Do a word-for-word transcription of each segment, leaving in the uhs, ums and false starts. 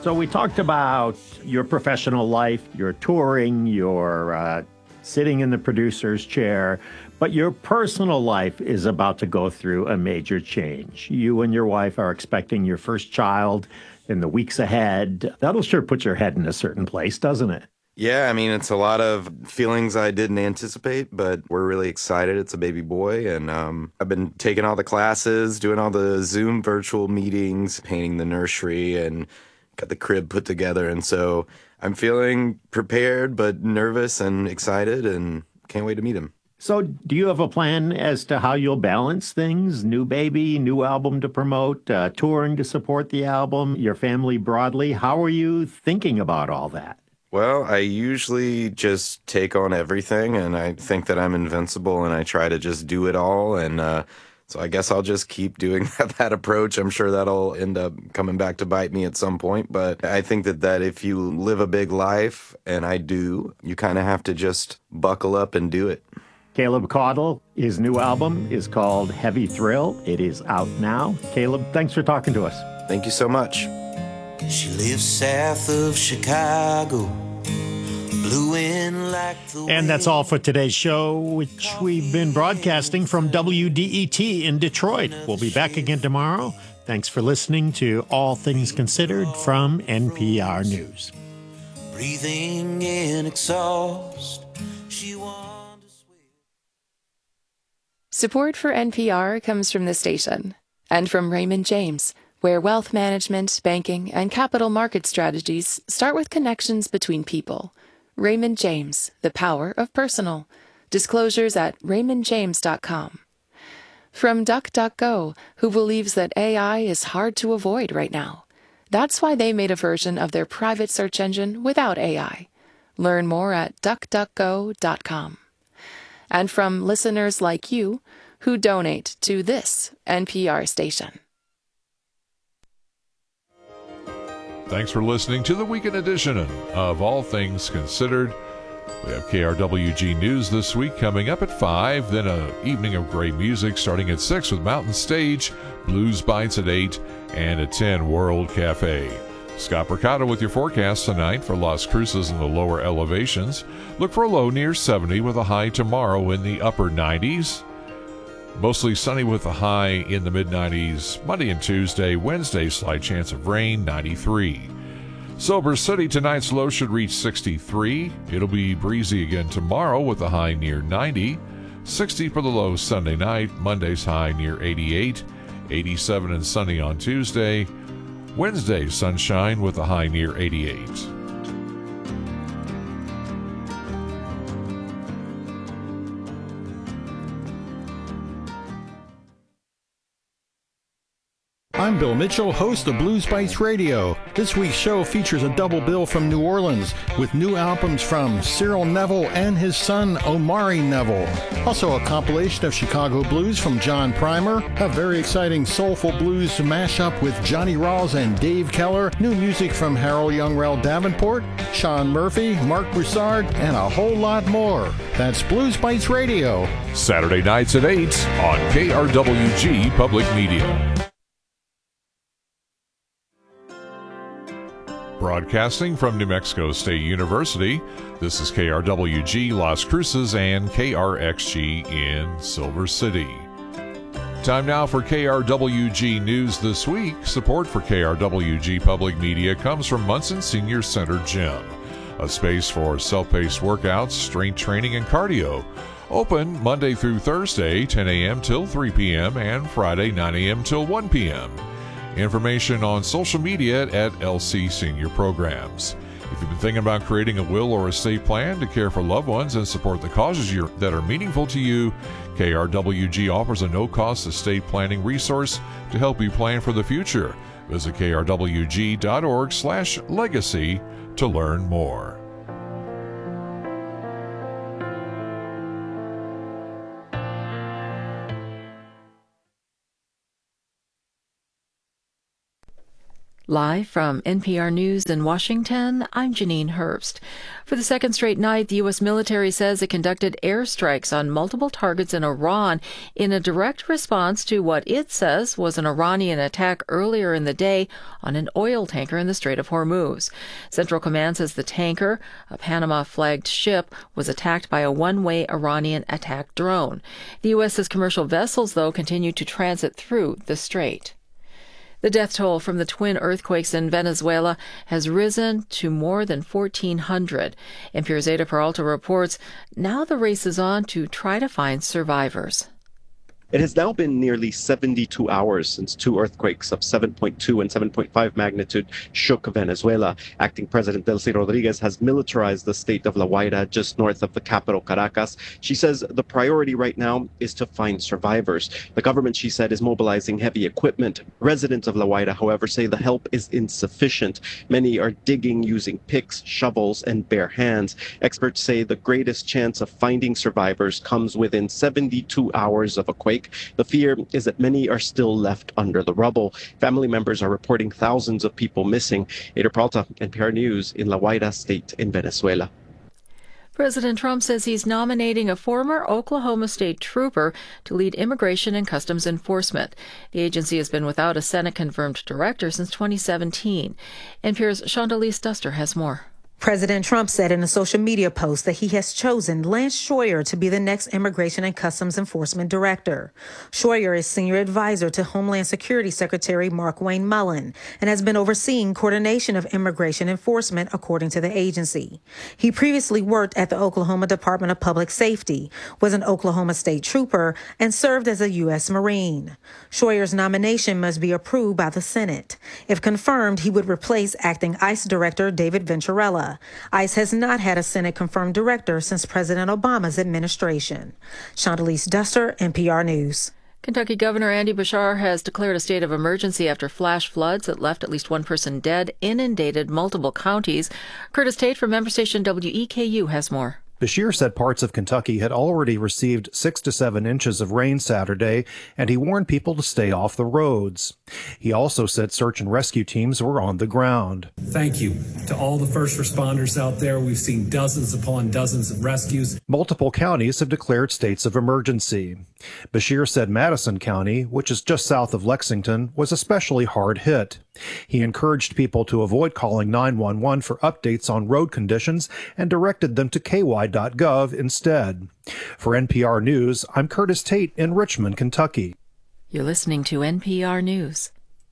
So we talked about your professional life, your touring, your uh, sitting in the producer's chair, but your personal life is about to go through a major change. You and your wife are expecting your first child in the weeks ahead. That'll sure put your head in a certain place, doesn't it? Yeah, I mean, it's a lot of feelings I didn't anticipate, but we're really excited. It's a baby boy, and um, I've been taking all the classes, doing all the Zoom virtual meetings, painting the nursery, and got the crib put together. And so I'm feeling prepared, but nervous and excited, and can't wait to meet him. So do you have a plan as to how you'll balance things? New baby, new album to promote, uh, touring to support the album, your family broadly. How are you thinking about all that? Well, I usually just take on everything, and I think that I'm invincible, and I try to just do it all. And uh, so I guess I'll just keep doing that, that approach. I'm sure that'll end up coming back to bite me at some point. But I think that, that if you live a big life, and I do, you kind of have to just buckle up and do it. Caleb Caudle, his new album is called Heavy Thrill. It is out now. Caleb, thanks for talking to us. Thank you so much. She lives south of Chicago. And that's all for today's show, which we've been broadcasting from W D E T in Detroit. We'll be back again tomorrow. Thanks for listening to All Things Considered from N P R News. Breathing in exhaust, she wanders. Support for N P R comes from the station and from Raymond James, where wealth management, banking, and capital market strategies start with connections between people. Raymond James, the power of personal. Disclosures at raymond james dot com. From DuckDuckGo, who believes that A I is hard to avoid right now. That's why they made a version of their private search engine without A I. Learn more at duck duck go dot com. And from listeners like you who donate to this N P R station. Thanks for listening to the weekend edition of All Things Considered. We have K R W G News this week coming up at five, then an evening of great music starting at six with Mountain Stage, Blues Bites at eight, and at ten, World Cafe. Scott Mercado with your forecast tonight for Las Cruces in the lower elevations. Look for a low near seventy with a high tomorrow in the upper nineties. Mostly sunny with a high in the mid-nineties Monday and Tuesday. Wednesday, slight chance of rain, ninety-three. Silver City, tonight's low should reach sixty-three. It'll be breezy again tomorrow with a high near ninety. sixty for the low Sunday night. Monday's high near eighty-eight. eighty-seven and sunny on Tuesday. Wednesday, sunshine with a high near eighty-eight. I'm Bill Mitchell, host of Blues Bites Radio. This week's show features a double bill from New Orleans with new albums from Cyril Neville and his son Omari Neville. Also a compilation of Chicago blues from John Primer, a very exciting soulful blues mashup with Johnny Rawls and Dave Keller, new music from Harold Young-Rell Davenport, Sean Murphy, Mark Broussard, and a whole lot more. That's Blues Bites Radio. Saturday nights at eight on K R W G Public Media. Broadcasting from New Mexico State University, this is K R W G Las Cruces and K R X G in Silver City. Time now for K R W G News this week. Support for K R W G Public Media comes from Munson Senior Center Gym, a space for self-paced workouts, strength training, and cardio. Open Monday through Thursday, ten a.m. till three p.m. and Friday, nine a.m. till one p.m. Information on social media at L C Senior Programs. If you've been thinking about creating a will or estate plan to care for loved ones and support the causes you're, that are meaningful to you, K R W G offers a no-cost estate planning resource to help you plan for the future. Visit K R W G dot org slash legacy to learn more. Live from N P R News in Washington, I'm Janine Herbst. For the second straight night, the U S military says it conducted airstrikes on multiple targets in Iran in a direct response to what it says was an Iranian attack earlier in the day on an oil tanker in the Strait of Hormuz. Central Command says the tanker, a Panama-flagged ship, was attacked by a one-way Iranian attack drone. The U S says commercial vessels, though, continue to transit through the strait. The death toll from the twin earthquakes in Venezuela has risen to more than fourteen hundred. N P R's Ada Peralta reports now the race is on to try to find survivors. It has now been nearly seventy-two hours since two earthquakes of seven point two and seven point five magnitude shook Venezuela. Acting President Delcy Rodriguez has militarized the state of La Guaira just north of the capital, Caracas. She says the priority right now is to find survivors. The government, she said, is mobilizing heavy equipment. Residents of La Guaira, however, say the help is insufficient. Many are digging using picks, shovels, and bare hands. Experts say the greatest chance of finding survivors comes within seventy-two hours of a quake. The fear is that many are still left under the rubble. Family members are reporting thousands of people missing. Ada Peralta, N P R News in La Guaira State in Venezuela. President Trump says he's nominating a former Oklahoma State trooper to lead immigration and customs enforcement. The agency has been without a Senate-confirmed director since twenty seventeen. N P R's Shondalise Duster has more. President Trump said in a social media post that he has chosen Lance Schroyer to be the next Immigration and Customs Enforcement Director. Schroyer is senior advisor to Homeland Security Secretary Markwayne Mullin and has been overseeing coordination of immigration enforcement, according to the agency. He previously worked at the Oklahoma Department of Public Safety, was an Oklahoma State trooper, and served as a U S Marine. Schroyer's nomination must be approved by the Senate. If confirmed, he would replace acting ICE Director David Venturella. ICE has not had a Senate-confirmed director since President Obama's administration. Shondalise Duster, N P R News. Kentucky Governor Andy Beshear has declared a state of emergency after flash floods that left at least one person dead, inundated multiple counties. Curtis Tate from member station W E K U has more. Beshear said parts of Kentucky had already received six to seven inches of rain Saturday, and he warned people to stay off the roads. He also said search and rescue teams were on the ground. Thank you to all the first responders out there. We've seen dozens upon dozens of rescues. Multiple counties have declared states of emergency. Beshear said Madison County, which is just south of Lexington, was especially hard hit. He encouraged people to avoid calling nine one one for updates on road conditions and directed them to K Y dot gov instead. For N P R News, I'm Curtis Tate in Richmond, Kentucky. You're listening to N P R News.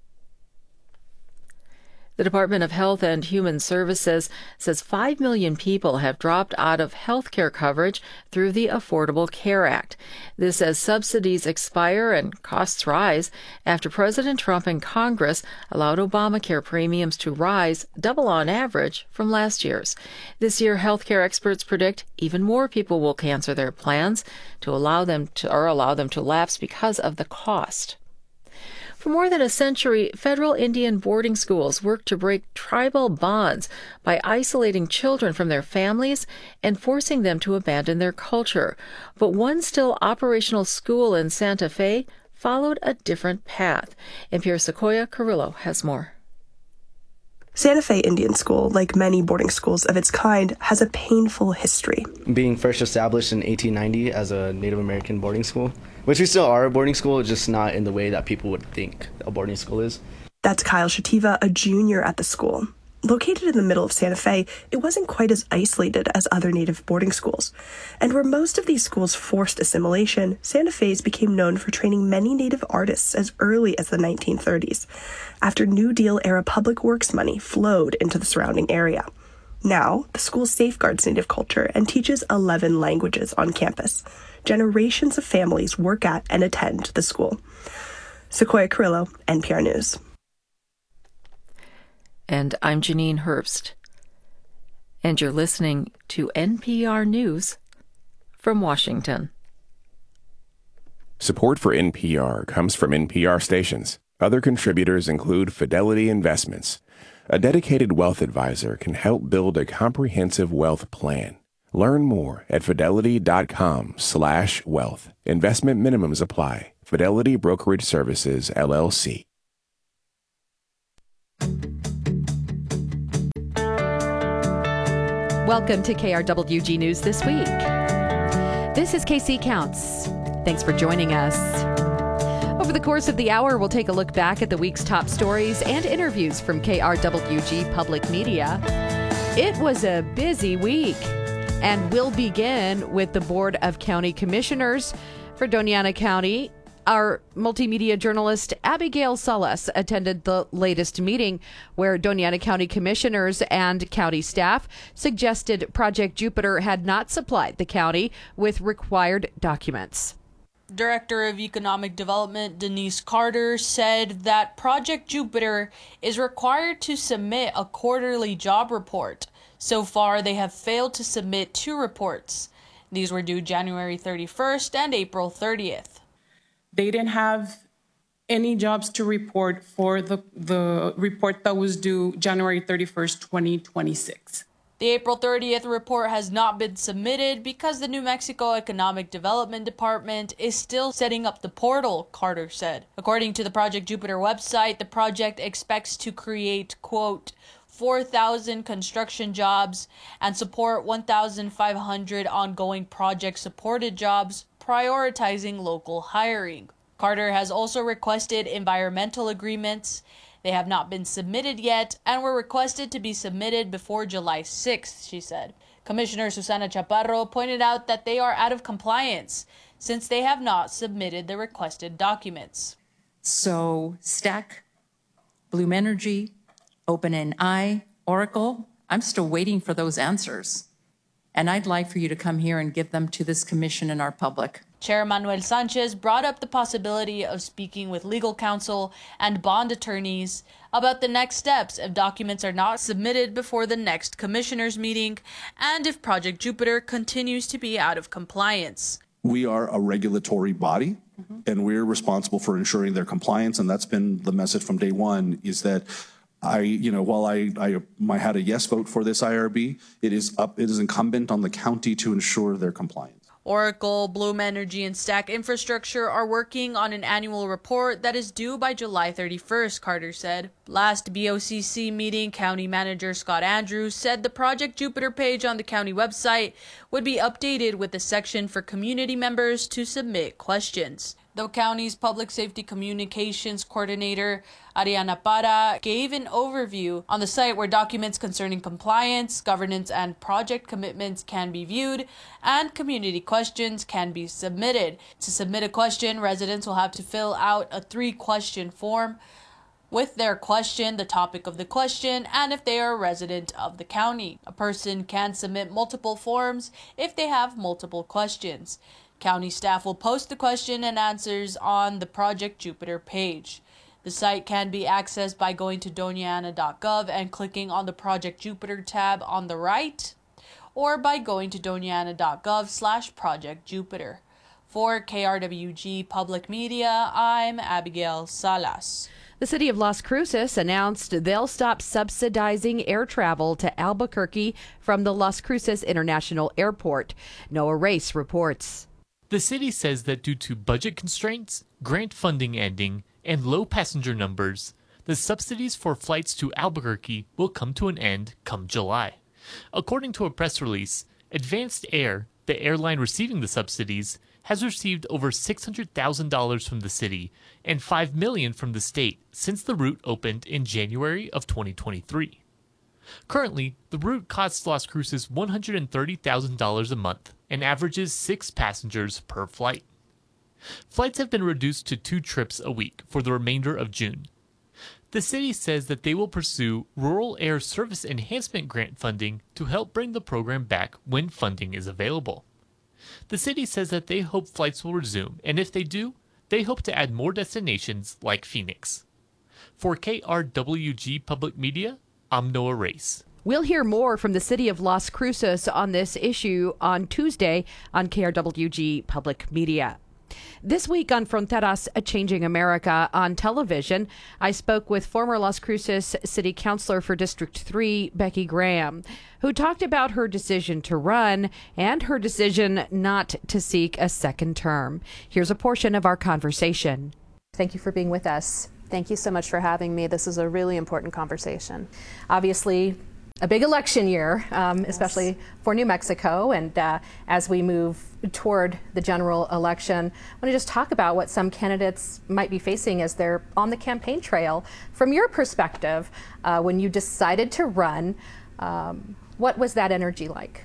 The Department of Health and Human Services says five million people have dropped out of health care coverage through the Affordable Care Act. This as subsidies expire and costs rise after President Trump and Congress allowed Obamacare premiums to rise double on average from last year's. This year, health care experts predict even more people will cancel their plans to allow them to or allow them to lapse because of the cost. For more than a century, federal Indian boarding schools worked to break tribal bonds by isolating children from their families and forcing them to abandon their culture. But one still operational school in Santa Fe followed a different path. N P R's Sequoia Carrillo has more. Santa Fe Indian School, like many boarding schools of its kind, has a painful history. Being first established in eighteen ninety as a Native American boarding school, which we still are a boarding school, just not in the way that people would think a boarding school is. That's Kyle Shativa, a junior at the school. Located in the middle of Santa Fe, it wasn't quite as isolated as other Native boarding schools. And where most of these schools forced assimilation, Santa Fe's became known for training many Native artists as early as the nineteen thirties, after New Deal-era public works money flowed into the surrounding area. Now, the school safeguards Native culture and teaches eleven languages on campus. Generations of families work at and attend the school. Sequoia Carrillo, N P R News. And I'm Janine Herbst. And you're listening to N P R News from Washington. Support for N P R comes from N P R stations. Other contributors include Fidelity Investments. A dedicated wealth advisor can help build a comprehensive wealth plan. Learn more at fidelity.com slash wealth. Investment minimums apply. Fidelity Brokerage Services, L L C. Welcome to K R W G News This Week. This is K C Counts. Thanks for joining us. Over the course of the hour, we'll take a look back at the week's top stories and interviews from K R W G Public Media. It was a busy week, and we'll begin with the Board of County Commissioners for Doña Ana County. Our multimedia journalist Abigail Salas attended the latest meeting where Doña Ana County commissioners and county staff suggested Project Jupiter had not supplied the county with required documents. Director of Economic Development Denise Carter said that Project Jupiter is required to submit a quarterly job report. So far, they have failed to submit two reports. These were due January thirty-first and April thirtieth. They didn't have any jobs to report for the, the report that was due January thirty-first, twenty twenty-six. The April thirtieth report has not been submitted because the New Mexico Economic Development Department is still setting up the portal, Carter said. According to the Project Jupiter website, the project expects to create, quote, four thousand construction jobs and support one thousand five hundred ongoing project-supported jobs, prioritizing local hiring. Carter has also requested environmental agreements. They have not been submitted yet and were requested to be submitted before July sixth, she said. Commissioner Susana Chaparro pointed out that they are out of compliance since they have not submitted the requested documents. So Stack, Bloom Energy, OpenAI, Oracle, I'm still waiting for those answers. And I'd like for you to come here and give them to this commission and our public. Chair Manuel Sanchez brought up the possibility of speaking with legal counsel and bond attorneys about the next steps if documents are not submitted before the next commissioners' meeting and if Project Jupiter continues to be out of compliance. We are a regulatory body, mm-hmm. and we're responsible for ensuring their compliance, and that's been the message from day one, is that I, you know, while I, I, I had a yes vote for this I R B, it is up, it is incumbent on the county to ensure their compliance. Oracle, Bloom Energy, and Stack Infrastructure are working on an annual report that is due by July thirty-first, Carter said. Last B O C C meeting, County Manager Scott Andrews said the Project Jupiter page on the county website would be updated with a section for community members to submit questions. The county's public safety communications coordinator, Ariana Para, gave an overview on the site where documents concerning compliance, governance, and project commitments can be viewed, and community questions can be submitted. To submit a question, residents will have to fill out a three-question form with their question, the topic of the question, and if they are a resident of the county. A person can submit multiple forms if they have multiple questions. County staff will post the question and answers on the Project Jupiter page. The site can be accessed by going to doña ana dot gov and clicking on the Project Jupiter tab on the right, or by going to doña ana dot gov slash Project Jupiter. For K R W G Public Media, I'm Abigail Salas. The city of Las Cruces announced they'll stop subsidizing air travel to Albuquerque from the Las Cruces International Airport. Noah Race reports. The city says that due to budget constraints, grant funding ending, and low passenger numbers, the subsidies for flights to Albuquerque will come to an end come July. According to a press release, Advanced Air, the airline receiving the subsidies, has received over six hundred thousand dollars from the city and five million dollars from the state since the route opened in January of twenty twenty-three. Currently, the route costs Las Cruces one hundred thirty thousand dollars a month and averages six passengers per flight. Flights have been reduced to two trips a week for the remainder of June. The city says that they will pursue Rural Air Service Enhancement Grant funding to help bring the program back when funding is available. The city says that they hope flights will resume, and if they do, they hope to add more destinations like Phoenix. For K R W G Public Media, I'm Noah Race. We'll hear more from the city of Las Cruces on this issue on Tuesday on K R W G Public Media. This week on Fronteras, A Changing America on television, I spoke with former Las Cruces City Councilor for District three, Becky Graham, who talked about her decision to run and her decision not to seek a second term. Here's a portion of our conversation. Thank you for being with us. Thank you so much for having me. This is a really important conversation. Obviously, a big election year, um, yes. especially for New Mexico. And uh, as we move toward the general election, I want to just talk about what some candidates might be facing as they're on the campaign trail. From your perspective, uh, when you decided to run, um, what was that energy like?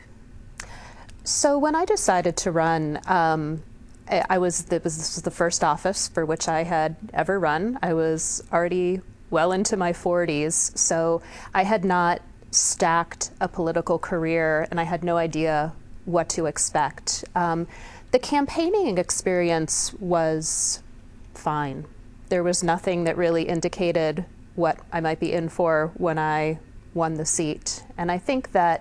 So when I decided to run, um, I was, this was the first office for which I had ever run. I was already well into my forties, so I had not stacked a political career, and I had no idea what to expect. Um, the campaigning experience was fine. There was nothing that really indicated what I might be in for when I won the seat. And I think that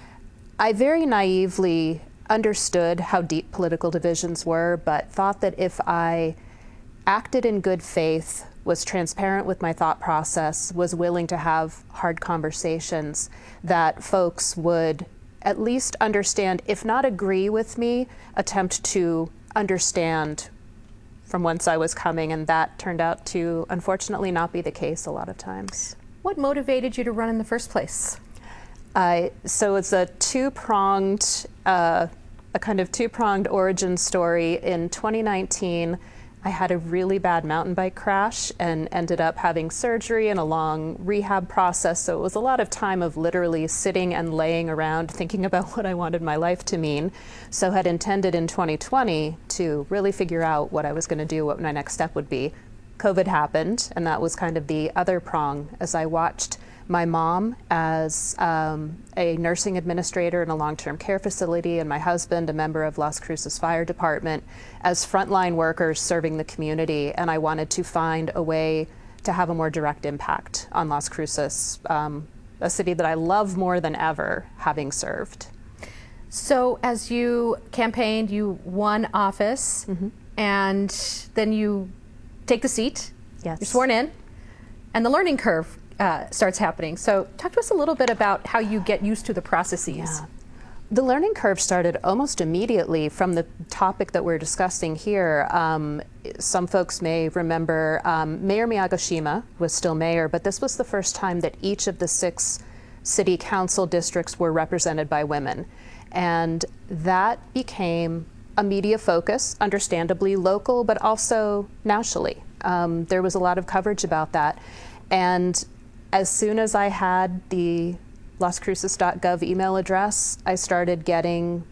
I very naively understood how deep political divisions were, but thought that if I acted in good faith, was transparent with my thought process, was willing to have hard conversations, that folks would at least understand, if not agree with me, attempt to understand from whence I was coming. And that turned out to, unfortunately, not be the case a lot of times. What motivated you to run in the first place? Uh, so it's a two-pronged, uh, a kind of two-pronged origin story. In twenty nineteen, I had a really bad mountain bike crash and ended up having surgery and a long rehab process. So it was a lot of time of literally sitting and laying around thinking about what I wanted my life to mean. So had intended in twenty twenty to really figure out what I was going to do, what my next step would be. COVID happened, and that was kind of the other prong as I watched my mom as um, a nursing administrator in a long-term care facility, and my husband, a member of Las Cruces Fire Department, as frontline workers serving the community. And I wanted to find a way to have a more direct impact on Las Cruces, um, a city that I love more than ever, having served. So as you campaigned, you won office, mm-hmm. and then you take the seat. Yes. You're sworn in, and the learning curve Uh, starts happening. So talk to us a little bit about how you get used to the processes. Yeah. The learning curve started almost immediately from the topic that we're discussing here. Um, some folks may remember um, Mayor Miyagishima was still mayor, but this was the first time that each of the six city council districts were represented by women. And that became a media focus, understandably local, but also nationally. Um, there was a lot of coverage about that. And as soon as I had the las cruces dot gov email address, I started getting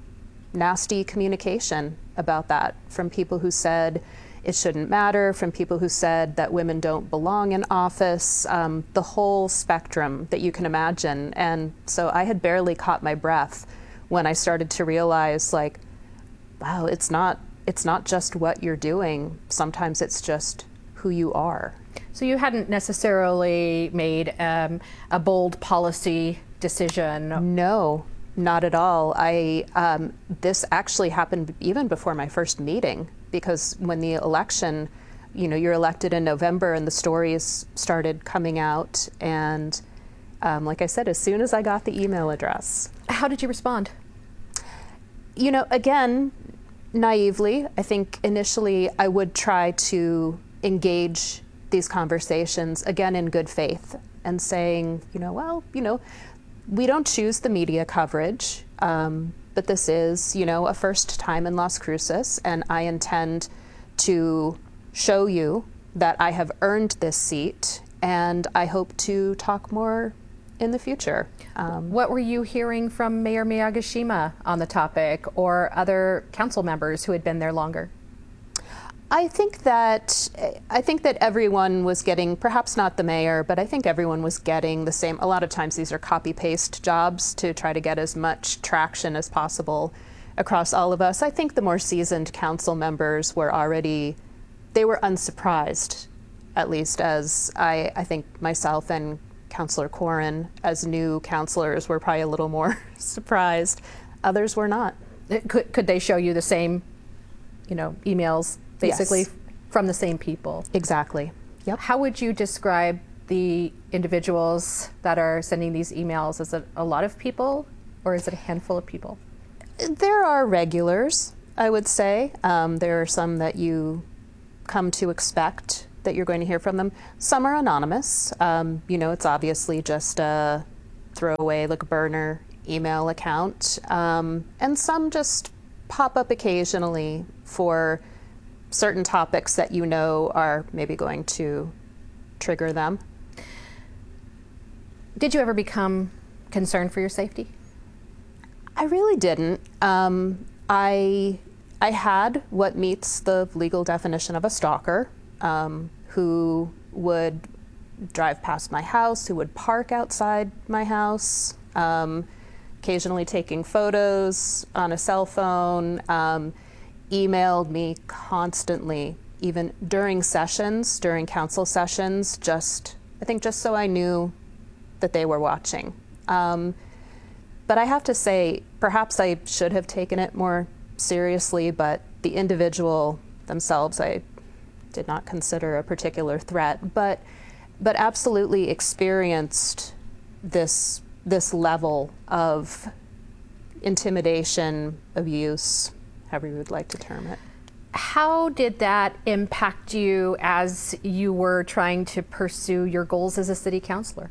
nasty communication about that from people who said it shouldn't matter, from people who said that women don't belong in office, um, the whole spectrum that you can imagine. And so I had barely caught my breath when I started to realize, like, wow, it's not, it's not just what you're doing. Sometimes it's just who you are. So you hadn't necessarily made um, a bold policy decision? No, not at all. I um, this actually happened even before my first meeting, because when the election, you know, you're elected in November and the stories started coming out. And um, like I said, as soon as I got the email address. How did you respond? You know, again, naively, I think initially I would try to engage these conversations, again, in good faith, and saying, you know, well, you know, we don't choose the media coverage, um, but this is, you know, a first time in Las Cruces, and I intend to show you that I have earned this seat, and I hope to talk more in the future. Um, what were you hearing from Mayor Miyagishima on the topic, or other council members who had been there longer? I think that I think that everyone was getting, perhaps not the mayor, but I think everyone was getting the same. A lot of times these are copy-paste jobs to try to get as much traction as possible across all of us. I think the more seasoned council members were already, they were unsurprised, at least as I, I think myself and Councilor Corin, as new councilors, were probably a little more surprised. Others were not. Could, could they show you the same, you know, emails? Basically, yes. From the same people. Exactly. Yep. How would you describe the individuals that are sending these emails? Is it a lot of people, or is it a handful of people? There are regulars, I would say. Um, there are some that you come to expect that you're going to hear from them. Some are anonymous. Um, you know, it's obviously just a throwaway, like burner email account, um, and some just pop up occasionally for certain topics that you know are maybe going to trigger them. Did you ever become concerned for your safety? I really didn't. Um, I I had what meets the legal definition of a stalker, um, who would drive past my house, who would park outside my house, um, occasionally taking photos on a cell phone, um, emailed me constantly, even during sessions, during council sessions, just, I think just so I knew that they were watching. Um, but I have to say, perhaps I should have taken it more seriously, but the individual themselves I did not consider a particular threat, but but absolutely experienced this this level of intimidation, abuse, however you would like to term it. How did that impact you as you were trying to pursue your goals as a city councilor?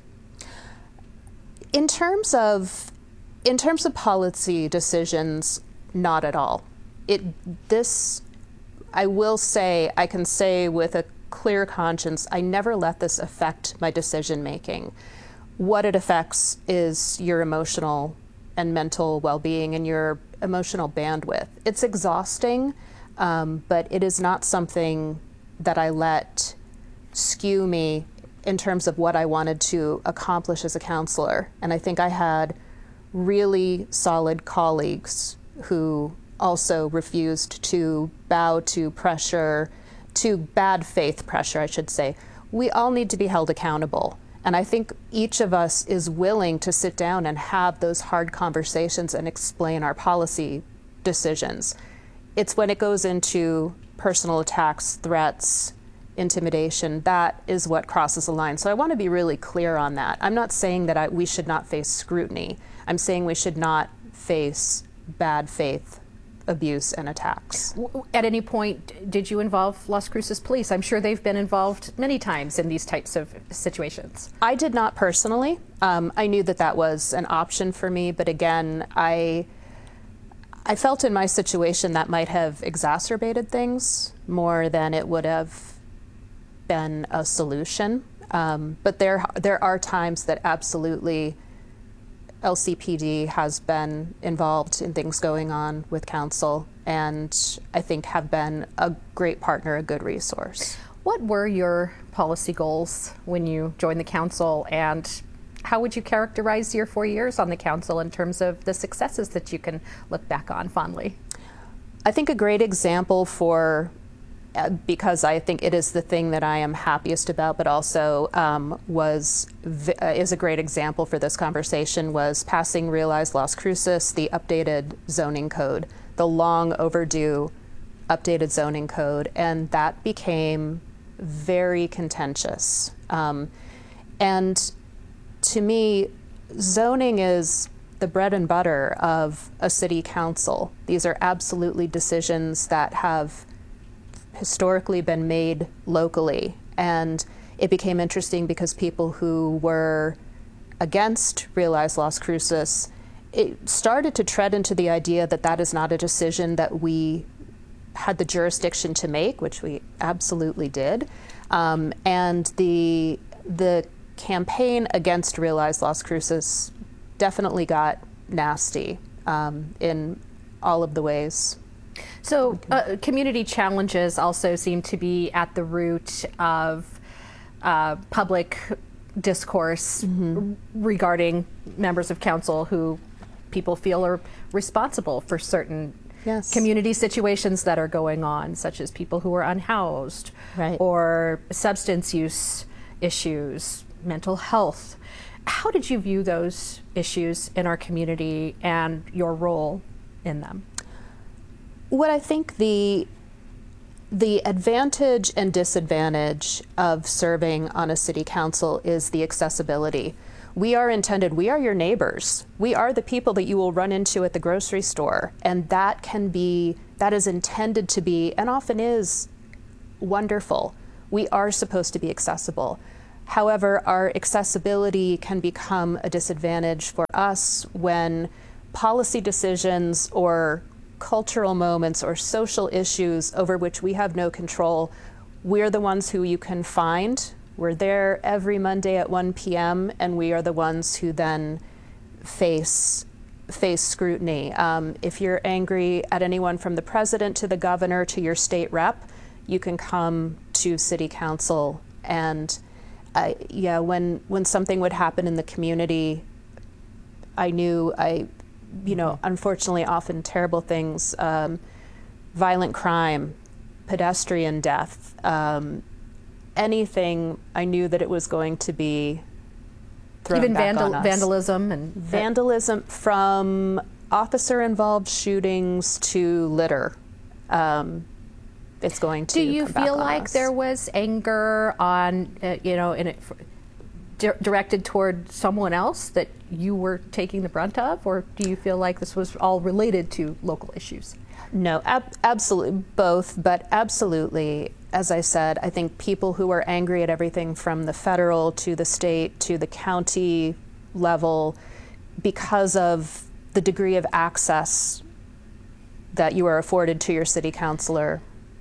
In terms of in terms of policy decisions, not at all. It this I will say, I can say with a clear conscience, I never let this affect my decision making. What it affects is your emotional and mental well-being and your emotional bandwidth. It's exhausting, um, but it is not something that I let skew me in terms of what I wanted to accomplish as a counselor. And I think I had really solid colleagues who also refused to bow to pressure, to bad faith pressure, I should say. We all need to be held accountable. And I think each of us is willing to sit down and have those hard conversations and explain our policy decisions. It's when it goes into personal attacks, threats, intimidation, that is what crosses the line. So I want to be really clear on that. I'm not saying that I, we should not face scrutiny. I'm saying we should not face bad faith abuse and attacks. At any point, did you involve Las Cruces Police? I'm sure they've been involved many times in these types of situations. I did not personally. Um, I knew that that was an option for me, but again, I I felt in my situation that might have exacerbated things more than it would have been a solution. Um, but there there are times that absolutely L C P D has been involved in things going on with council, and I think have been a great partner, a good resource. What were your policy goals when you joined the council, and how would you characterize your four years on the council in terms of the successes that you can look back on fondly? I think a great example for Uh, because I think it is the thing that I am happiest about, but also um, was vi- uh, is a great example for this conversation, was passing Realize Las Cruces, the updated zoning code, the long overdue updated zoning code, and that became very contentious. Um, and to me, zoning is the bread and butter of a city council. These are absolutely decisions that have historically been made locally, and it became interesting because people who were against Realize Las Cruces, it started to tread into the idea that that is not a decision that we had the jurisdiction to make, which we absolutely did, um, and the the campaign against Realize Las Cruces definitely got nasty um, in all of the ways. So uh, community challenges also seem to be at the root of uh, public discourse mm-hmm. regarding members of council who people feel are responsible for certain yes. community situations that are going on, such as people who are unhoused, right. or substance use issues, mental health. How did you view those issues in our community and your role in them? What I think the the advantage and disadvantage of serving on a city council is the accessibility. We are intended, we are your neighbors. We are the people that you will run into at the grocery store. And that can be, that is intended to be, and often is, wonderful. We are supposed to be accessible. However, our accessibility can become a disadvantage for us when policy decisions or cultural moments or social issues over which we have no control, we're the ones who you can find. We're there every Monday at one p.m. and we are the ones who then face face scrutiny. Um, if you're angry at anyone from the president to the governor to your state rep, you can come to city council. And I, yeah, when when something would happen in the community, I knew I, you know, unfortunately, often terrible things, um, violent crime, pedestrian death, um, anything, I knew that it was going to be thrown Even back vandal- on us. vandalism and vandalism, from officer-involved shootings to litter. Um, it's going to. Do you come back feel on like us. there was anger on, uh, you know, in it, di- directed toward someone else that you were taking the brunt of, or do you feel like this was all related to local issues? No, ab- absolutely both, but absolutely, as I said, I think people who are angry at everything from the federal to the state to the county level because of the degree of access that you are afforded to your city councilor.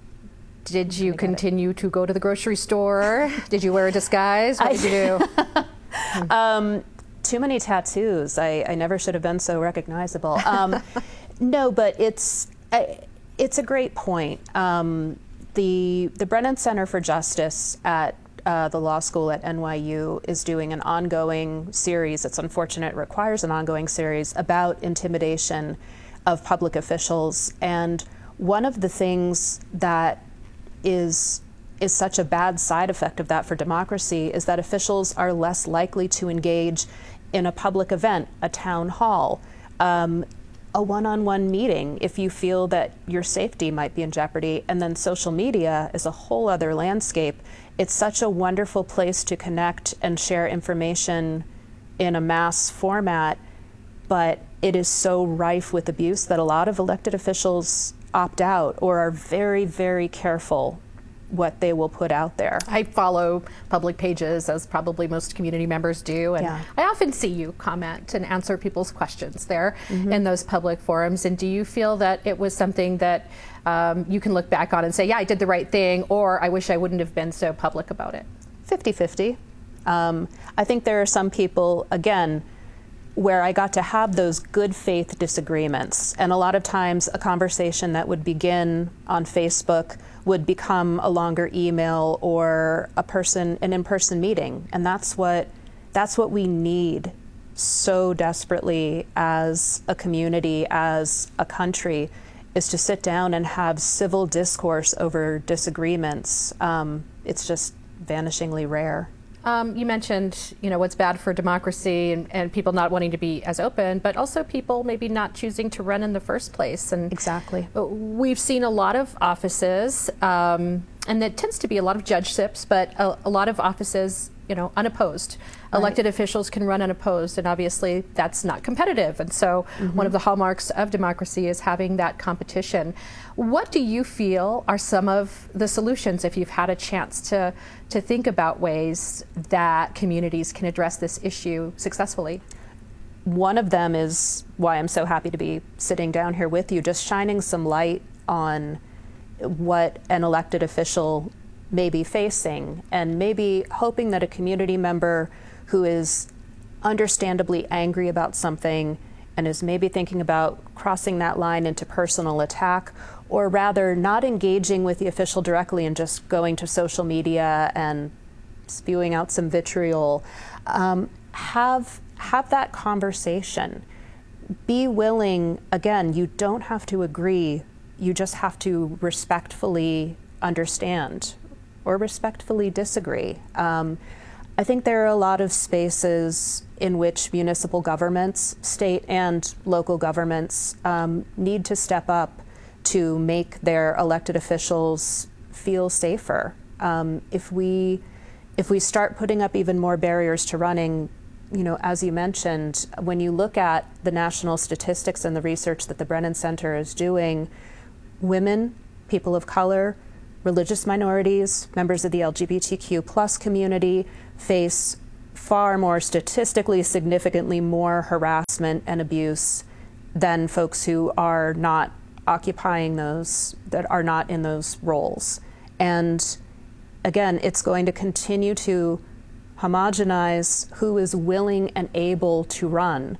Did you continue to go to the grocery store? Did you wear a disguise? What did you do? um, too many tattoos. I, I never should have been so recognizable. Um, no, but it's uh, it's a great point. Um, the the Brennan Center for Justice at uh, the law school at N Y U is doing an ongoing series. It's unfortunate it requires an ongoing series about intimidation of public officials. And one of the things that is is such a bad side effect of that for democracy is that officials are less likely to engage in a public event, a town hall, um, a one-on-one meeting if you feel that your safety might be in jeopardy. And then social media is a whole other landscape. It's such a wonderful place to connect and share information in a mass format, but it is so rife with abuse that a lot of elected officials opt out or are very, very careful what they will put out there. I follow public pages, as probably most community members do, and Yeah. I often see you comment and answer people's questions there Mhm. in those public forums. And do you feel that it was something that um, you can look back on and say, yeah, I did the right thing, or I wish I wouldn't have been so public about it? fifty-fifty. Um, I think there are some people, again, where I got to have those good faith disagreements. And a lot of times a conversation that would begin on Facebook would become a longer email or a person, an in-person meeting. And that's what, that's what we need so desperately as a community, as a country, is to sit down and have civil discourse over disagreements. Um, it's just vanishingly rare. Um, you mentioned, you know, what's bad for democracy and, and people not wanting to be as open, but also people maybe not choosing to run in the first place. And exactly, we've seen a lot of offices, um, and it tends to be a lot of judgeships, but a, a lot of offices, you know, unopposed. Right. Elected officials can run unopposed, and obviously that's not competitive. And so Mm-hmm. one of the hallmarks of democracy is having that competition. What do you feel are some of the solutions, if you've had a chance to, to think about ways that communities can address this issue successfully? One of them is why I'm so happy to be sitting down here with you, just shining some light on what an elected official may be facing, and maybe hoping that a community member who is understandably angry about something and is maybe thinking about crossing that line into personal attack, or rather not engaging with the official directly and just going to social media and spewing out some vitriol, um, have have that conversation. Be willing, again, you don't have to agree, you just have to respectfully understand or respectfully disagree. Um, I think there are a lot of spaces in which municipal governments, state and local governments, um, need to step up to make their elected officials feel safer. Um, if we if we start putting up even more barriers to running, you know, as you mentioned, when you look at the national statistics and the research that the Brennan Center is doing, women, people of color, religious minorities, members of the L G B T Q plus community, face far more statistically significantly more harassment and abuse than folks who are not occupying those, that are not in those roles. And again, it's going to continue to homogenize who is willing and able to run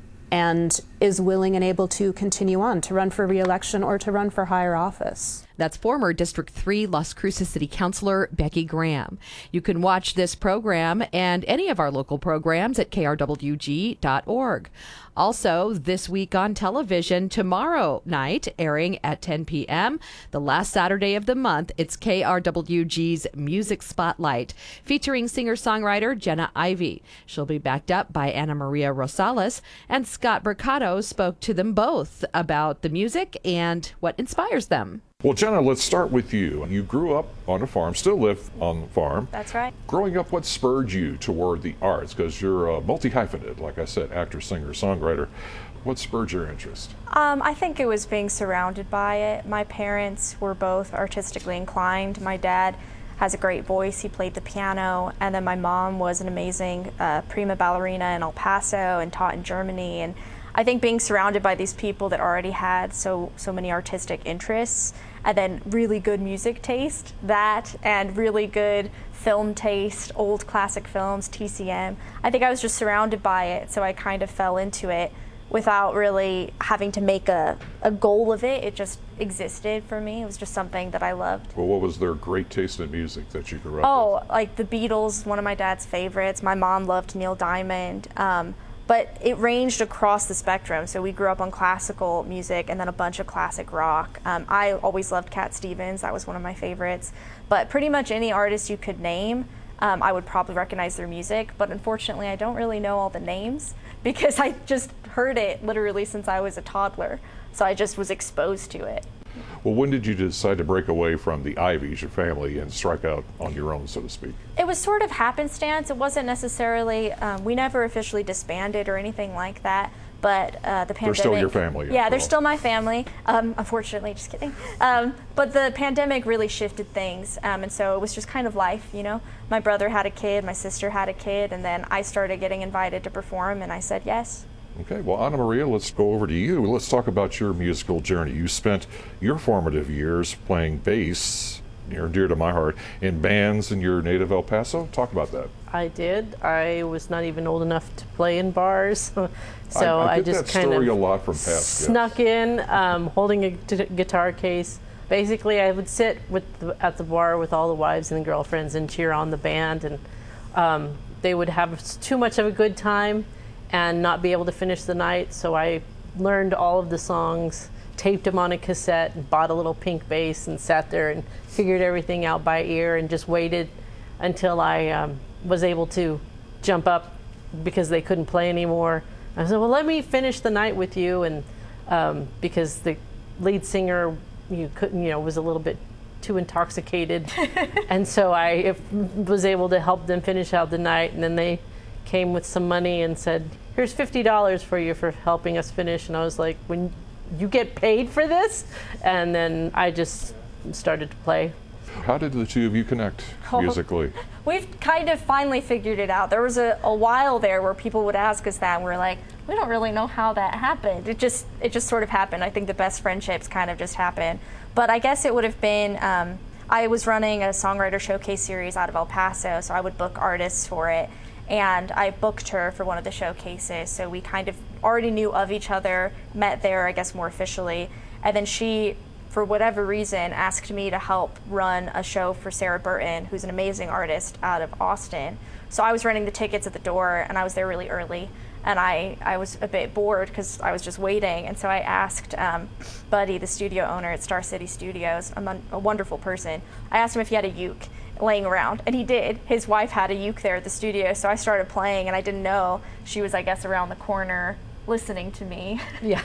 and is willing and able to continue on to run for re-election or to run for higher office. That's former District three Las Cruces City Councilor Becky Graham. You can watch this program and any of our local programs at K R W G dot org. Also, this week on television, tomorrow night, airing at ten p.m., the last Saturday of the month, it's K R W G's Music Spotlight, featuring singer-songwriter Jenna Ivey. She'll be backed up by Ana Maria Rosales, and Scott Mercado spoke to them both about the music and what inspires them. Well, Jenna, let's start with you. You grew up on a farm, still live on the farm. That's right. Growing up, what spurred you toward the arts? Because you're uh, multi-hyphenate, like I said, actor, singer, songwriter. What spurred your interest? Um, I think it was being surrounded by it. My parents were both artistically inclined. My dad has a great voice. He played the piano. And then my mom was an amazing uh, prima ballerina in El Paso and taught in Germany. And I think being surrounded by these people that already had so so many artistic interests, and then really good music taste, that, and really good film taste, old classic films, T C M. I think I was just surrounded by it, so I kind of fell into it without really having to make a, a goal of it. It just existed for me. It was just something that I loved. Well, what was their great taste in music that you grew up Oh, with? like the Beatles, one of my dad's favorites. My mom loved Neil Diamond. Um, But it ranged across the spectrum. So we grew up on classical music and then a bunch of classic rock. Um, I always loved Cat Stevens. That was one of my favorites. But pretty much any artist you could name, um, I would probably recognize their music. But unfortunately, I don't really know all the names because I just heard it literally since I was a toddler. So I just was exposed to it. Well, when did you decide to break away from the Ivies, your family, and strike out on your own, so to speak? It was sort of happenstance. It wasn't necessarily, um, we never officially disbanded or anything like that, but uh, the pandemic. They're still your family. Yeah, they're still my family, um, unfortunately, just kidding. Um, but the pandemic really shifted things, um, and so it was just kind of life, you know? My brother had a kid, my sister had a kid, and then I started getting invited to perform, and I said yes. Okay, well, Ana Maria, let's go over to you. Let's talk about your musical journey. You spent your formative years playing bass, near and dear to my heart, in bands in your native El Paso. Talk about that. I did. I was not even old enough to play in bars, so I, I, I get just that kind story of a lot from past snuck in, um, holding a t- guitar case. Basically, I would sit with the, at the bar with all the wives and the girlfriends and cheer on the band, and um, they would have too much of a good time and not be able to finish the night. So I learned all of the songs, taped them on a cassette, and bought a little pink bass and sat there and figured everything out by ear and just waited until I um, was able to jump up because they couldn't play anymore. I said, well, let me finish the night with you. And um, because the lead singer you couldn't, you know, was a little bit too intoxicated. And so I if, was able to help them finish out the night. And then they came with some money and said, here's fifty dollars for you for helping us finish. And I was like, when you get paid for this? And then I just started to play. How did the two of you connect musically? Oh, we've kind of finally figured it out. There was a, a while there where people would ask us that, and we're like, we don't really know how that happened. It just it just sort of happened. I think the best friendships kind of just happen. But I guess it would have been, um, I was running a songwriter showcase series out of El Paso, so I would book artists for it. And I booked her for one of the showcases, so we kind of already knew of each other, met there, I guess, more officially. And then she, for whatever reason, asked me to help run a show for Sarah Burton, who's an amazing artist out of Austin. So I was running the tickets at the door, and I was there really early. And I, I was a bit bored because I was just waiting. And so I asked um, Buddy, the studio owner at Star City Studios, a, a wonderful person, I asked him if he had a uke laying around, and he did. His wife had a uke there at the studio, so I started playing, and I didn't know she was, I guess, around the corner listening to me. Yeah.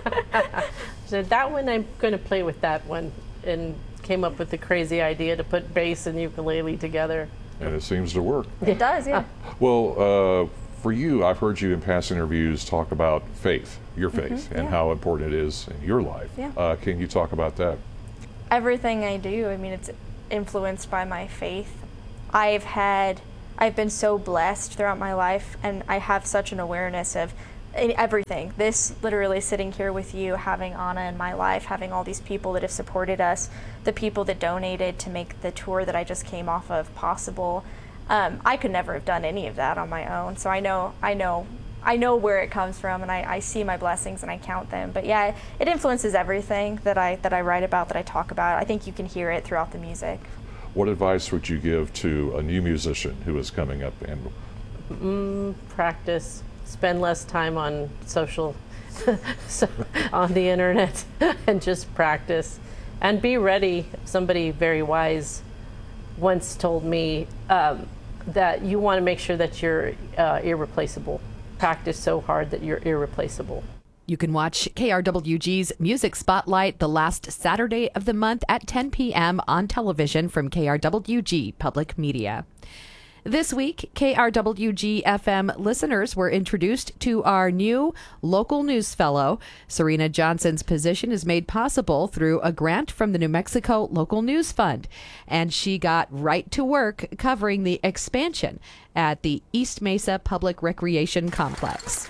So that one, I'm going to play with that one, and came up with the crazy idea to put bass and ukulele together. And it seems to work. It does, yeah. Well, uh, for you, I've heard you in past interviews talk about faith, your faith, Mm-hmm, and yeah. how important it is in your life. Yeah. Uh, can you talk about that? Everything I do, I mean, it's influenced by my faith. I've had, I've been so blessed throughout my life, and I have such an awareness of everything. This literally sitting here with you, having Anna in my life, having all these people that have supported us, the people that donated to make the tour that I just came off of possible. Um, I could never have done any of that on my own. So I know, I know, I know where it comes from, and I, I see my blessings and I count them. But yeah, it, it influences everything that I that I write about, that I talk about. I think you can hear it throughout the music. What advice would you give to a new musician who is coming up? And mm, practice. Spend less time on social, so, on the internet, and just practice. And be ready. Somebody very wise once told me um, that you want to make sure that you're uh, irreplaceable. Practice so hard that you're irreplaceable. You can watch K R W G's Music Spotlight the last Saturday of the month at ten p.m. on television from K R W G Public Media. This week, K R W G F M listeners were introduced to our new local news fellow. Serena Johnson's position is made possible through a grant from the New Mexico Local News Fund, and she got right to work covering the expansion at the East Mesa Public Recreation Complex.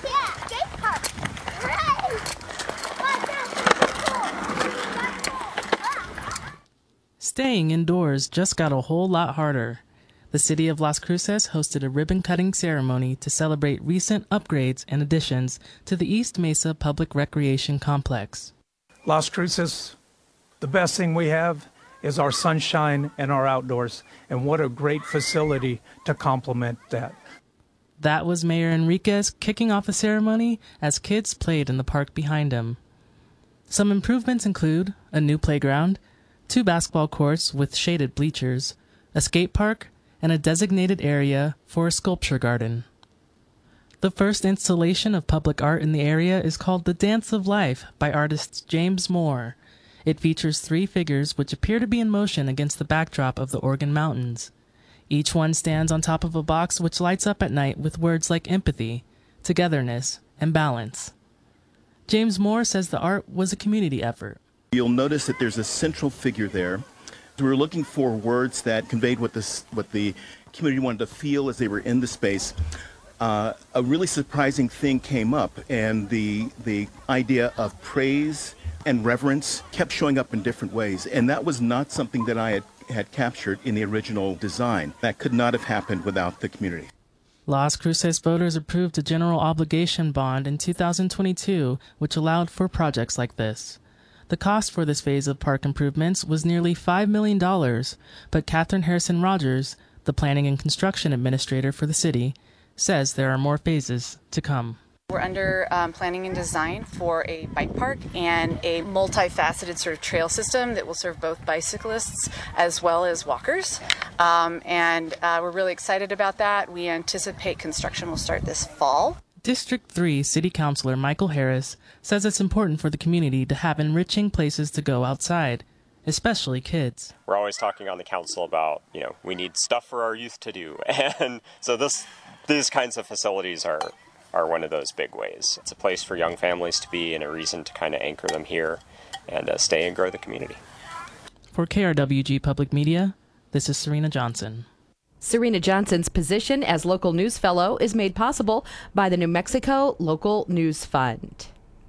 Staying indoors just got a whole lot harder. The city of Las Cruces hosted a ribbon-cutting ceremony to celebrate recent upgrades and additions to the East Mesa Public Recreation Complex. Las Cruces, the best thing we have is our sunshine and our outdoors, and what a great facility to complement that. That was Mayor Enriquez kicking off the ceremony as kids played in the park behind him. Some improvements include a new playground, two basketball courts with shaded bleachers, a skate park, and a designated area for a sculpture garden. The first installation of public art in the area is called The Dance of Life by artist James Moore. It features three figures which appear to be in motion against the backdrop of the Organ Mountains. Each one stands on top of a box which lights up at night with words like empathy, togetherness, and balance. James Moore says the art was a community effort. You'll notice that there's a central figure there. We were looking for words that conveyed what, this, what the community wanted to feel as they were in the space. Uh, a really surprising thing came up, and the, the idea of praise and reverence kept showing up in different ways, and that was not something that I had, had captured in the original design. That could not have happened without the community. Las Cruces voters approved a general obligation bond in two thousand twenty-two, which allowed for projects like this. The cost for this phase of park improvements was nearly five million dollars, but Catherine Harrison Rogers, the planning and construction administrator for the city, says there are more phases to come. We're under um, planning and design for a bike park and a multifaceted sort of trail system that will serve both bicyclists as well as walkers. Um, and uh, we're really excited about that. We anticipate construction will start this fall. District three City Councilor Michael Harris says it's important for the community to have enriching places to go outside, especially kids. We're always talking on the council about, you know, we need stuff for our youth to do. And so this, these kinds of facilities are, are one of those big ways. It's a place for young families to be and a reason to kind of anchor them here and uh, stay and grow the community. For K R W G Public Media, this is Serena Johnson. Serena Johnson's position as local news fellow is made possible by the New Mexico Local News Fund.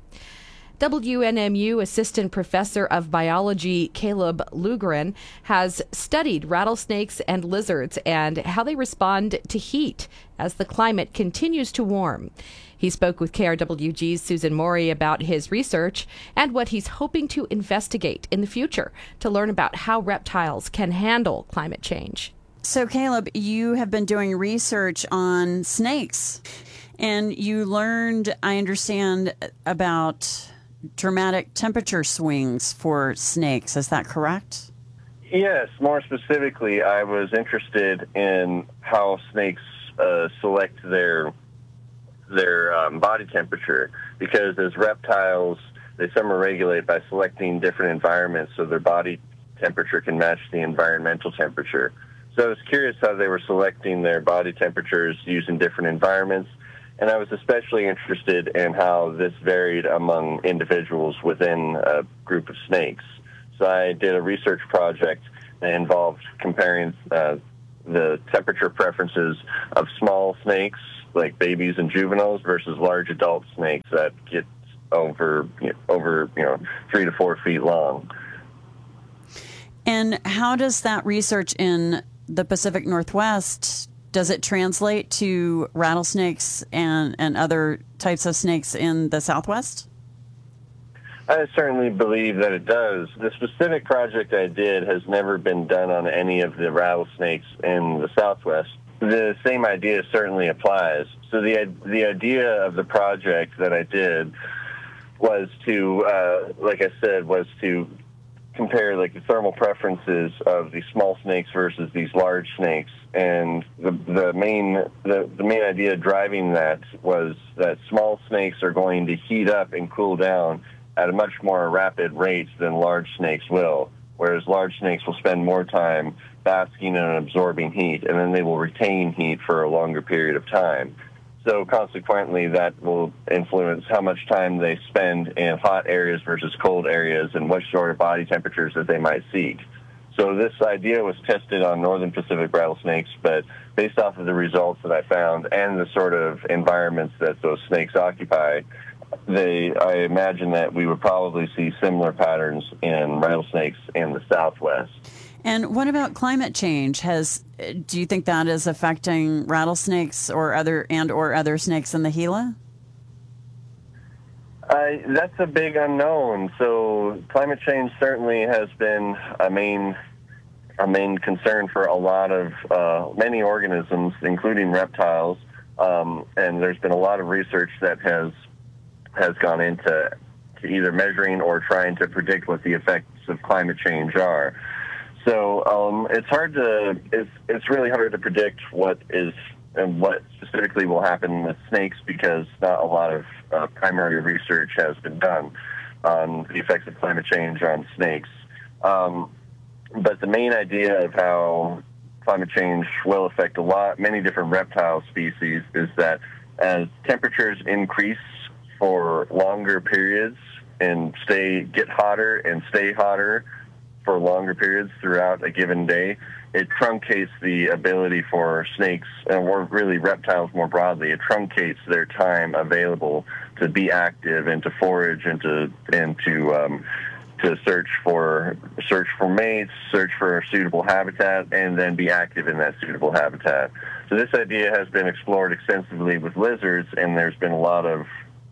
W N M U Assistant Professor of Biology Caleb Lugren has studied rattlesnakes and lizards and how they respond to heat as the climate continues to warm. He spoke with K R W G's Susan Morey about his research and what he's hoping to investigate in the future to learn about how reptiles can handle climate change. So, Caleb, you have been doing research on snakes, and you learned, I understand, about dramatic temperature swings for snakes. Is that correct? Yes. More specifically, I was interested in how snakes uh, select their their um, body temperature, because as reptiles, they thermoregulate by selecting different environments so their body temperature can match the environmental temperature. So I was curious how they were selecting their body temperatures using different environments, and I was especially interested in how this varied among individuals within a group of snakes. So I did a research project that involved comparing uh, the temperature preferences of small snakes, like babies and juveniles, versus large adult snakes that get over you know, over you know three to four feet long. And how does that research in the Pacific Northwest, does it translate to rattlesnakes and, and other types of snakes in the Southwest? I certainly believe that it does. The specific project I did has never been done on any of the rattlesnakes in the Southwest. The same idea certainly applies. So the the idea of the project that I did was to, uh, like I said, was to compare like the thermal preferences of these small snakes versus these large snakes, and the the main the, the main idea driving that was that small snakes are going to heat up and cool down at a much more rapid rate than large snakes will, whereas large snakes will spend more time basking and absorbing heat, and then they will retain heat for a longer period of time. So consequently, that will influence how much time they spend in hot areas versus cold areas and what sort of body temperatures that they might seek. So this idea was tested on northern Pacific rattlesnakes, but based off of the results that I found and the sort of environments that those snakes occupy, they, I imagine that we would probably see similar patterns in rattlesnakes in the Southwest. And what about climate change? Has do you think that is affecting rattlesnakes or other and or other snakes in the Gila? Uh, that's a big unknown. So climate change certainly has been a main a main concern for a lot of uh, many organisms, including reptiles. Um, and there's been a lot of research that has has gone into to either measuring or trying to predict what the effects of climate change are. So um, it's hard to it's it's really hard to predict what is and what specifically will happen with snakes, because not a lot of uh, primary research has been done on the effects of climate change on snakes. Um, but the main idea of how climate change will affect a lot many different reptile species is that as temperatures increase for longer periods and stay get hotter and stay hotter for longer periods throughout a given day, it truncates the ability for snakes, or really reptiles more broadly, it truncates their time available to be active and to forage and to and to um, to search for search for mates, search for a suitable habitat, and then be active in that suitable habitat. So this idea has been explored extensively with lizards, and there's been a lot of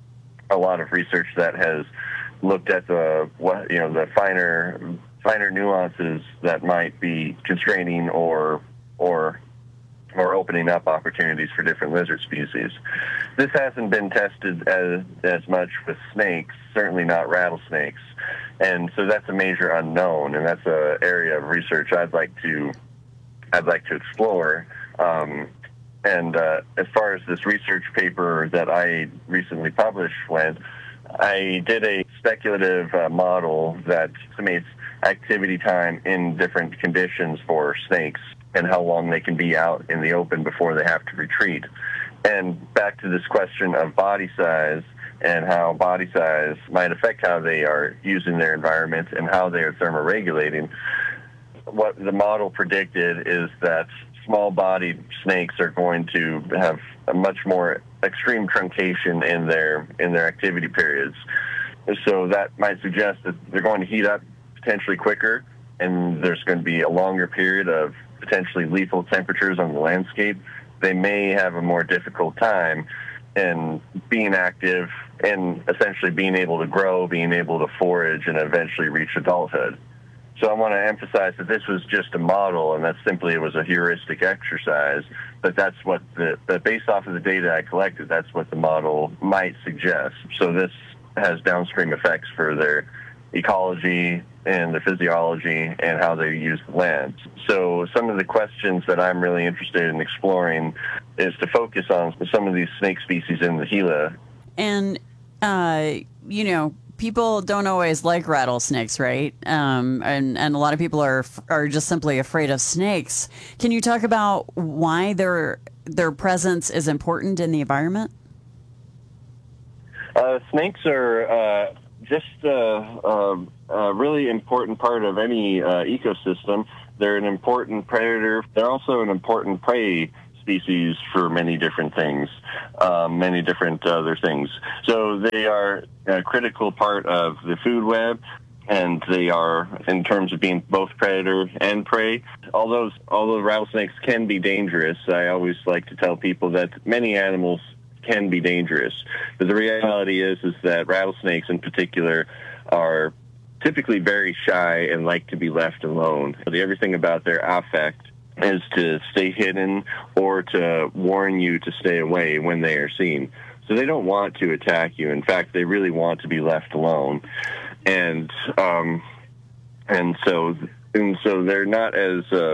a lot of research that has looked at the what you know the finer finer nuances that might be constraining or or or opening up opportunities for different lizard species. This hasn't been tested as as much with snakes, certainly not rattlesnakes, and so that's a major unknown, and that's an area of research I'd like to I'd like to explore. Um, and uh, as far as this research paper that I recently published went, I did a speculative uh, model that estimates activity time in different conditions for snakes and how long they can be out in the open before they have to retreat. And back to this question of body size and how body size might affect how they are using their environment and how they are thermoregulating, what the model predicted is that small-bodied snakes are going to have a much more extreme truncation in their in their activity periods. So that might suggest that they're going to heat up potentially quicker, and there's going to be a longer period of potentially lethal temperatures on the landscape. They may have a more difficult time in being active and essentially being able to grow, being able to forage, and eventually reach adulthood. So I want to emphasize that this was just a model, and that simply it was a heuristic exercise, but that's what the, but based off of the data I collected, that's what the model might suggest. So this has downstream effects for their ecology and their physiology and how they use the land. So some of the questions that I'm really interested in exploring is to focus on some of these snake species in the Gila. And, uh, you know, people don't always like rattlesnakes, right? Um, and, and a lot of people are are just simply afraid of snakes. Can you talk about why their their presence is important in the environment? Uh, snakes are uh, just a, a, a really important part of any uh, ecosystem. They're an important predator. They're also an important prey species for many different things, um, many different other things. So they are a critical part of the food web, and they are, in terms of being both predator and prey. Although, although rattlesnakes can be dangerous, I always like to tell people that many animals can be dangerous. But the reality is, is that rattlesnakes in particular are typically very shy and like to be left alone. Everything about their affect is to stay hidden or to warn you to stay away when they are seen. So they don't want to attack you. In fact, they really want to be left alone. And um, and so and so they're not as uh,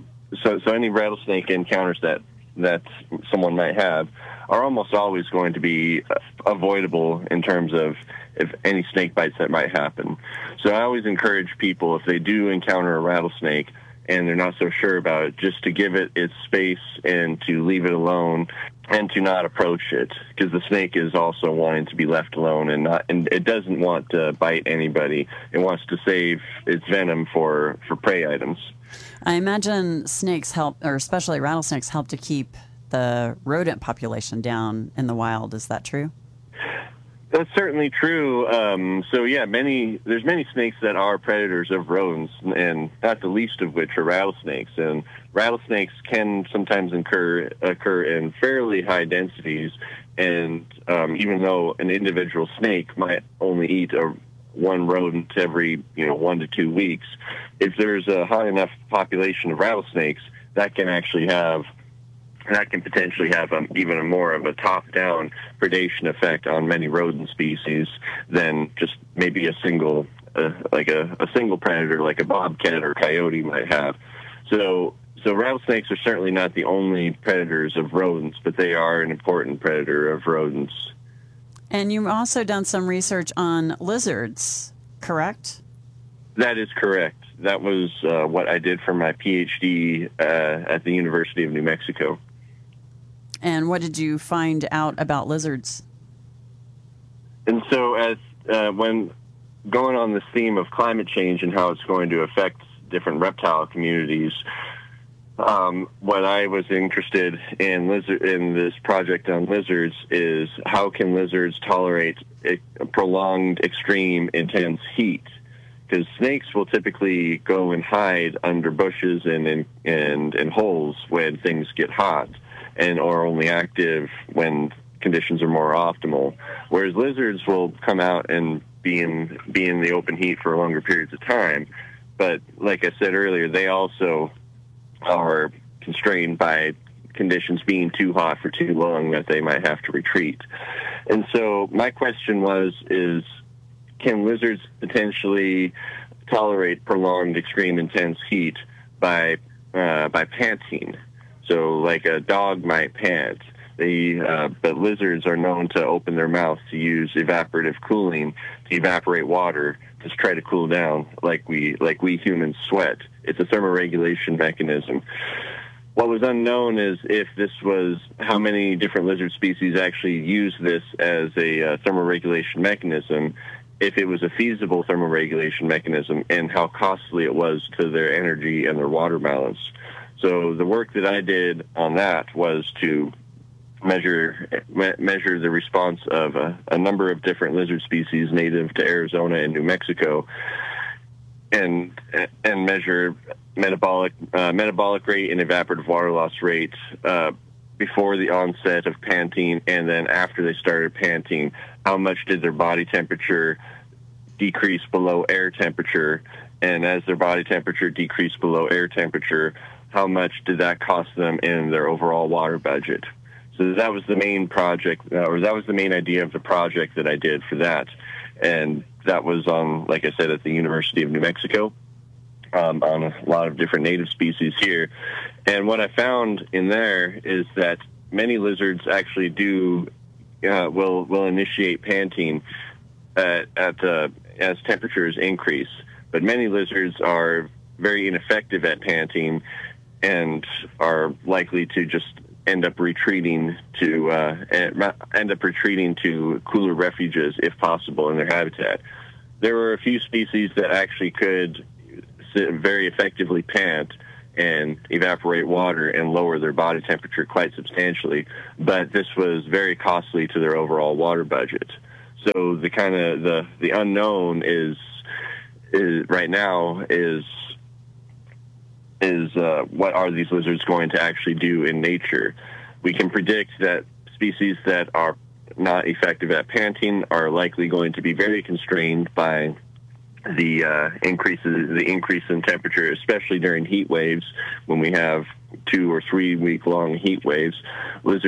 so so any rattlesnake encounters that that someone might have are almost always going to be avoidable in terms of if any snake bites that might happen. So I always encourage people, if they do encounter a rattlesnake and they're not so sure about it, just to give it its space and to leave it alone and to not approach it, because the snake is also wanting to be left alone and not, and it doesn't want to bite anybody. It wants to save its venom for, for prey items. I imagine snakes help, or especially rattlesnakes, help to keep the rodent population down in the wild. Is that true? That's certainly true. Um, so yeah, many there's many snakes that are predators of rodents, and not the least of which are rattlesnakes. And rattlesnakes can sometimes occur occur in fairly high densities. And um, even though an individual snake might only eat a one rodent every you know one to two weeks, if there's a high enough population of rattlesnakes, that can actually have that can potentially have a, even a more of a top-down predation effect on many rodent species than just maybe a single, uh, like a, a single predator, like a bobcat or coyote might have. So, so rattlesnakes are certainly not the only predators of rodents, but they are an important predator of rodents. And you've also done some research on lizards, correct? That is correct. That was uh, what I did for my PhD uh, at the University of New Mexico. And what did you find out about lizards? And so as uh, when going on this theme of climate change and how it's going to affect different reptile communities, um, what I was interested in lizard in this project on lizards is how can lizards tolerate a prolonged, extreme, intense heat? Because snakes will typically go and hide under bushes and in and in holes when things get hot, and are only active when conditions are more optimal. Whereas lizards will come out and be in be in the open heat for longer periods of time. But like I said earlier, they also are constrained by conditions being too hot for too long that they might have to retreat. And so my question was, is can lizards potentially tolerate prolonged, extreme, intense heat by uh, by panting? So, like a dog might pant. They, uh, but lizards are known to open their mouth to use evaporative cooling to evaporate water to try to cool down, like we like we humans sweat. It's a thermoregulation mechanism. What was unknown is if this was how many different lizard species actually use this as a uh, thermoregulation mechanism, if it was a feasible thermoregulation mechanism, and how costly it was to their energy and their water balance. So the work that I did on that was to measure me- measure the response of a, a number of different lizard species native to Arizona and New Mexico, and and measure metabolic uh, metabolic rate and evaporative water loss rate uh, before the onset of panting, and then after they started panting, how much did their body temperature decrease below air temperature, and as their body temperature decreased below air temperature, how much did that cost them in their overall water budget? So that was the main project, or that was the main idea of the project that I did for that. And that was on, like I said, at the University of New Mexico, um, on a lot of different native species here. And what I found in there is that many lizards actually do, uh, will, will initiate panting at, at uh, as temperatures increase. But many lizards are very ineffective at panting and are likely to just end up retreating to uh, end up retreating to cooler refuges if possible in their habitat. There were a few species that actually could very effectively pant and evaporate water and lower their body temperature quite substantially, but this was very costly to their overall water budget. So the kind of the the unknown is is right now is is uh, what are these lizards going to actually do in nature? We can predict that species that are not effective at panting are likely going to be very constrained by the uh, increases, the increase in temperature, especially during heat waves when we have two or three week long heat waves. Lizards